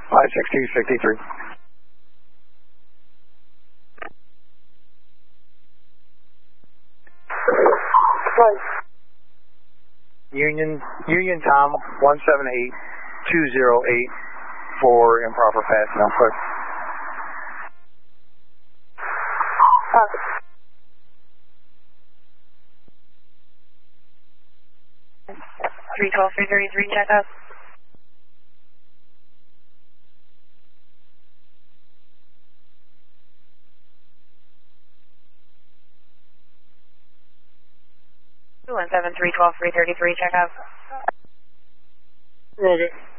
56263. Union Tom 178208 for improper passing on foot. 312-333, check up. Two 17312-333, check up. Okay.